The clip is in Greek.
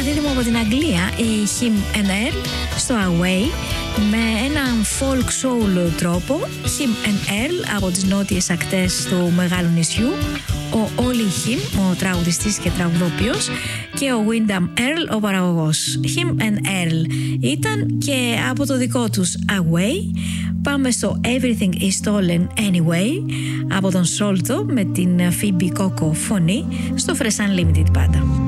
δίδυμο από την Αγγλία, η Him and Earl, στο Away, με έναν folk soul τρόπο. Him and Earl από τις νότιες ακτές του Μεγάλου Νησιού, ο Ollie Him, ο τραγουδιστής και τραγουδοποιός, και ο Wyndham Earl, ο παραγωγός. Him and Earl ήταν, και από το δικό τους Away πάμε στο Everything is Stolen Anyway από τον Solto με την Phoebe Coco φωνή, στο Fresh Unlimited πάντα.